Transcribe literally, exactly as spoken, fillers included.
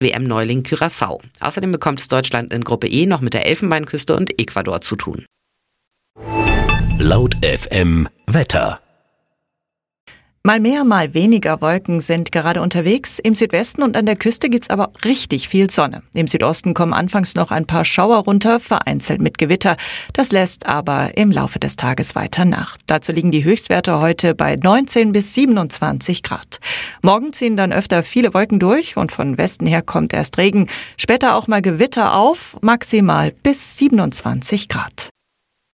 W M-Neuling Curaçao. Außerdem bekommt es Deutschland in Gruppe E noch mit der Elfenbeinküste und Ecuador zu tun. Laut F M Wetter. Mal mehr, mal weniger Wolken sind gerade unterwegs. Im Südwesten und an der Küste gibt's aber richtig viel Sonne. Im Südosten kommen anfangs noch ein paar Schauer runter, vereinzelt mit Gewitter. Das lässt aber im Laufe des Tages weiter nach. Dazu liegen die Höchstwerte heute bei neunzehn bis siebenundzwanzig Grad. Morgen ziehen dann öfter viele Wolken durch und von Westen her kommt erst Regen. Später auch mal Gewitter auf, maximal bis siebenundzwanzig Grad.